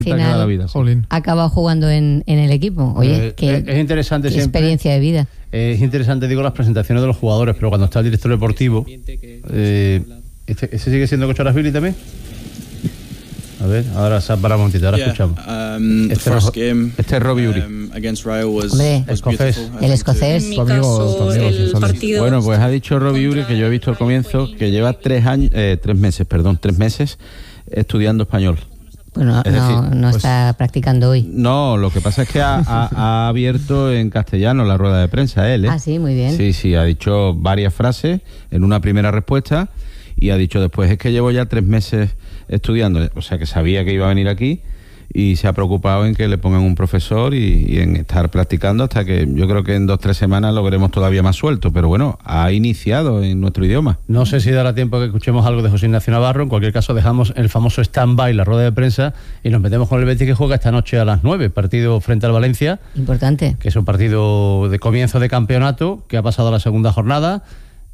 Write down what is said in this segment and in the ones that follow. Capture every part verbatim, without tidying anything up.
final la vida, sí. ha acabado jugando en, en el equipo. Oye, eh, qué, es interesante qué siempre, experiencia de vida. Eh, es interesante, digo, las presentaciones de los jugadores, pero cuando está el director deportivo, eh, este, ¿ese sigue siendo Cochorashvili también? A ver, ahora se para un momentito, ahora yeah, escuchamos. Um, este, first game, este es Robbie Uri. Um, against Rayo was, Hombre, was escocés. El escocés. En mi caso, el partido... Bueno, pues ha dicho Robbie Uri, que yo he visto al comienzo, que lleva tres años, eh, tres meses, perdón, tres meses estudiando español. Bueno, es no, decir, no pues, está practicando hoy. No, lo que pasa es que ha, ha, ha abierto en castellano la rueda de prensa él, ¿eh? Ah, sí, muy bien. Sí, sí, ha dicho varias frases en una primera respuesta y ha dicho después, es que llevo ya tres meses estudiando, o sea que sabía que iba a venir aquí y se ha preocupado en que le pongan un profesor y, y en estar practicando hasta que yo creo que en dos, tres semanas lo veremos todavía más suelto, pero bueno, ha iniciado en nuestro idioma. No sé si dará tiempo que escuchemos algo de José Ignacio Navarro. En cualquier caso dejamos el famoso stand-by, la rueda de prensa, y nos metemos con el Betis, que juega esta noche a las nueve, partido frente al Valencia. Importante. Que es un partido de comienzo de campeonato, que ha pasado a la segunda jornada,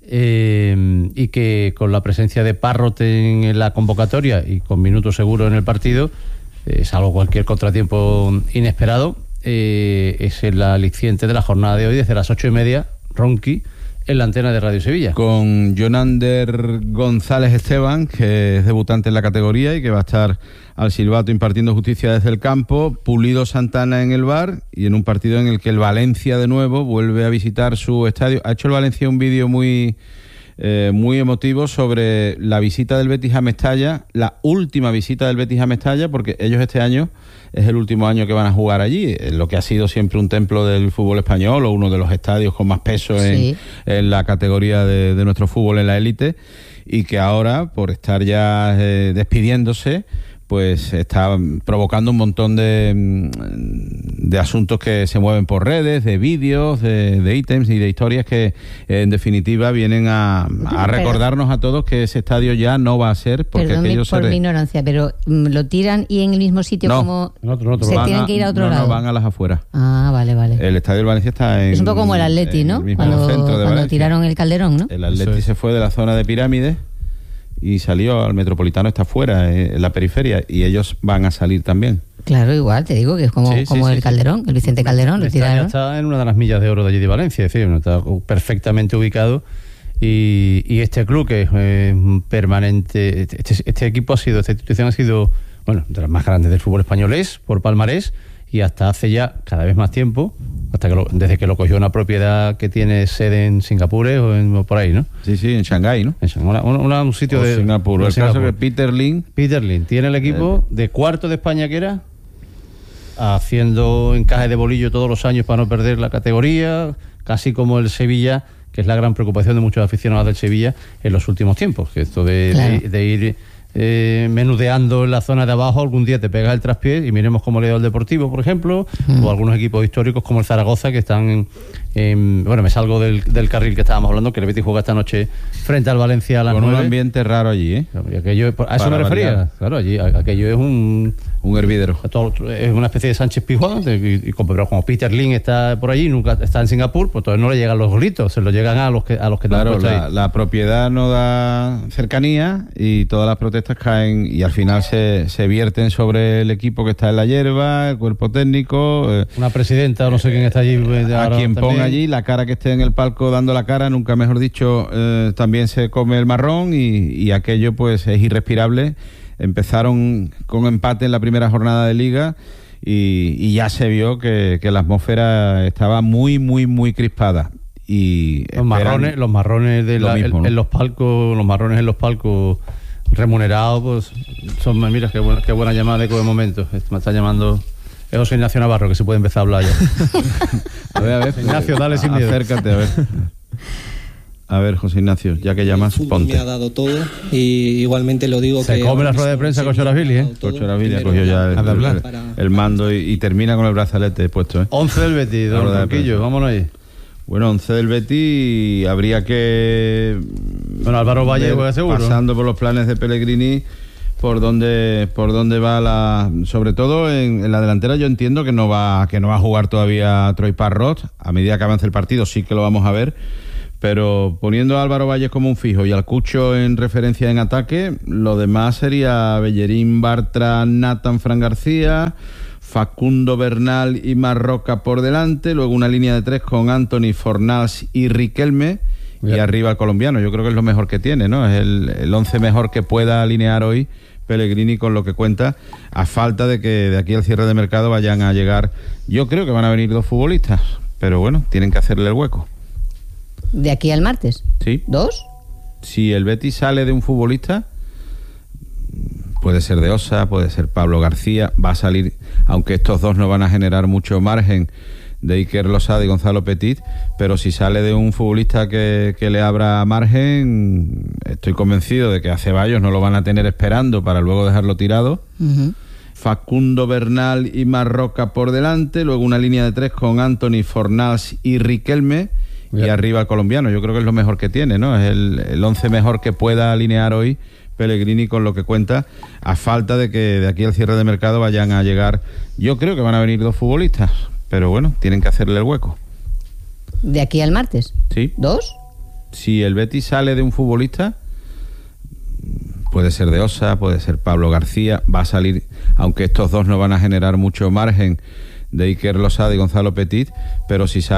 eh, y que con la presencia de Parrot en la convocatoria y con minutos seguros en el partido, eh, salvo cualquier contratiempo inesperado, eh, es el aliciente de la jornada de hoy desde las ocho y media, Ronqui, en la antena de Radio Sevilla. Con Jonander González Esteban, que es debutante en la categoría y que va a estar al silbato impartiendo justicia desde el campo, Pulido Santana en el V A R, y en un partido en el que el Valencia de nuevo vuelve a visitar su estadio. Ha hecho el Valencia un vídeo muy, eh, muy emotivo sobre la visita del Betis a Mestalla, la última visita del Betis a Mestalla, porque ellos este año es el último año que van a jugar allí, lo que ha sido siempre un templo del fútbol español o uno de los estadios con más peso en, sí. en la categoría de, de nuestro fútbol en la élite, y que ahora, por estar ya eh, despidiéndose, pues está provocando un montón de, de asuntos que se mueven por redes, de vídeos, de, de ítems y de historias que en definitiva vienen a, a recordarnos a todos que ese estadio ya no va a ser, porque Perdón aquello por se... mi ignorancia, pero ¿lo tiran y en el mismo sitio no, como en otro, en otro se lado. tienen que ir a otro no, lado? No, van a las afueras. Ah, vale, vale. El estadio del Valencia está en... Es un poco como el Atleti, ¿no? Cuando, cuando tiraron el Calderón, ¿no? El Atleti se fue de la zona de Pirámides y salió al Metropolitano, está afuera, en la periferia, y ellos van a salir también. Claro, igual, te digo que es como, sí, sí, como sí, el sí. Calderón, el Vicente Calderón, lo Está, tiraron. está en una de las millas de oro de allí de Valencia, es decir, está perfectamente ubicado, y, y este club que es eh, permanente, este, este equipo ha sido, esta institución ha sido, bueno, de las más grandes del fútbol español es, por palmarés, y hasta hace ya cada vez más tiempo, hasta que lo, desde que lo cogió una propiedad que tiene sede en Singapur o, en, o por ahí, ¿no? Sí, sí, en Shanghái, ¿no? En Shanghái, una, una, un sitio o de Singapur. de El Singapur. caso que Peter Lim... Peter Lim tiene el equipo eh, de cuarto de España, que era, haciendo encaje de bolillo todos los años para no perder la categoría, casi como el Sevilla, que es la gran preocupación de muchos aficionados del Sevilla en los últimos tiempos, que esto de, claro. de, de ir eh, menudeando en la zona de abajo, algún día te pegas el traspié, y miremos cómo le dio el Deportivo, por ejemplo, mm. o algunos equipos históricos como el Zaragoza, que están en, en, bueno, me salgo del, del carril que estábamos hablando, que el Betis juega esta noche frente al Valencia a las con nueve. Un ambiente raro allí, ¿eh? Y aquello, a eso me refería, variar. Claro, allí aquello es un un hervidero, es una especie de Sánchez Pizjuán, y, y como, pero como Peter Lim está por allí, nunca está en Singapur, pues todavía no le llegan los gritos, se lo llegan a los que a los que claro, la, la propiedad no da cercanía y todas las protestas caen y al final se, se vierten sobre el equipo que está en la hierba, el cuerpo técnico, eh, una presidenta o no sé quién está allí, eh, a quien ponga allí, la cara que esté en el palco dando la cara, nunca mejor dicho, eh, también se come el marrón, y, y aquello pues es irrespirable. Empezaron con empate en la primera jornada de Liga y, y ya se vio que, que la atmósfera estaba muy, muy, muy crispada. Y los marrones, los marrones de la, mismo, en, ¿no? en los palcos, los marrones en los palcos remunerados, pues son, mira qué buena, qué buena llamada de momento. Me está llamando es José Ignacio Navarro, que se puede empezar a hablar ya. A ver, a ver, Ignacio, dale sin miedo. Acércate, a ver. A ver, José Ignacio, ya que llamas, ponte. Me ha dado todo y igualmente lo digo. Se que come la rueda de prensa con Cochorashvili, ¿eh? Cochorashvili ha cogido ya el, el, el, el mando y, y termina con el brazalete puesto, ¿eh? once del Betis, don Ronquillo, vámonos ahí. Bueno, once del Betis, habría que... Bueno, Álvaro Valle juega seguro. Pasando por los planes de Pellegrini, por dónde por dónde va la... Sobre todo en, en la delantera yo entiendo que no va que no va a jugar todavía Troy Parrot. A medida que avance el partido sí que lo vamos a ver. Pero poniendo a Álvaro Valles como un fijo y al Cucho en referencia en ataque, lo demás sería Bellerín, Bartra, Nathan, Fran García, Facundo Bernal y Marroca por delante, luego una línea de tres con Anthony, Fornals y Riquelme, yeah. y arriba el colombiano. Yo creo que es lo mejor que tiene, ¿no? Es el, el once mejor que pueda alinear hoy Pellegrini con lo que cuenta, a falta de que de aquí al cierre de mercado vayan a llegar. Yo creo que van a venir dos futbolistas, pero bueno, tienen que hacerle el hueco. ¿De aquí al martes? Sí. ¿Dos? Si el Betis sale de un futbolista, puede ser de Osa, puede ser Pablo García, va a salir, aunque estos dos no van a generar mucho margen, de Iker Losada y Gonzalo Petit, pero si sale de un futbolista que, que le abra margen, estoy convencido de que a Ceballos no lo van a tener esperando para luego dejarlo tirado. Uh-huh. Facundo Bernal y Marroca por delante, luego una línea de tres con Anthony, Fornals y Riquelme, yeah. y arriba el colombiano. Yo creo que es lo mejor que tiene, ¿no? Es el, el once mejor que pueda alinear hoy Pellegrini con lo que cuenta, a falta de que de aquí al cierre de mercado vayan a llegar. Yo creo que van a venir dos futbolistas, pero bueno, tienen que hacerle el hueco. ¿De aquí al martes? Sí. ¿Dos? Si el Betis sale de un futbolista, puede ser de Osa, puede ser Pablo García, va a salir, aunque estos dos no van a generar mucho margen, de Iker Losada y Gonzalo Petit, pero si sale